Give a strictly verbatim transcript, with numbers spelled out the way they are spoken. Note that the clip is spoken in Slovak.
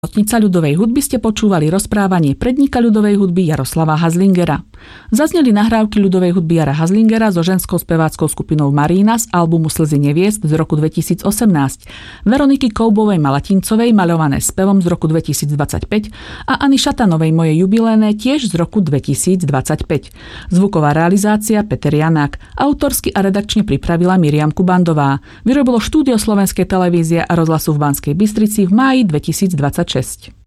Notnica ľudovej hudby ste počúvali rozprávanie predníka ľudovej hudby Jaroslava Hazlingera. Zazneli nahrávky ľudovej hudby Jara Hazlingera so ženskou speváckou skupinou Marína z albumu Slzy neviest z roku dvetisícosemnásť, Veroniky Koubovej Malatincovej Maľované spevom z roku dvetisícdvadsaťpäť a Ani Šatanovej Moje jubiléne tiež z roku dvetisícdvadsaťpäť. Zvuková realizácia Peter Janák, autorsky a redakčne pripravila Miriam Kubandová. Vyrobilo štúdio Slovenskej televízie a rozhlasu v Banskej Bystrici v máji dvetisícdvadsaťšesť.